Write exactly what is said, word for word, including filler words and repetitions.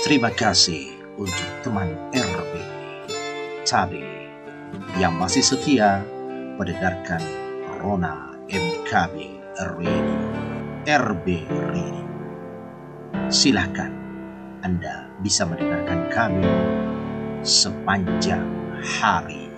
Terima kasih untuk teman R B Tabe yang masih setia mendengarkan Rona M K B Radio, R B Radio. Silahkan Anda bisa mendengarkan kami sepanjang hari.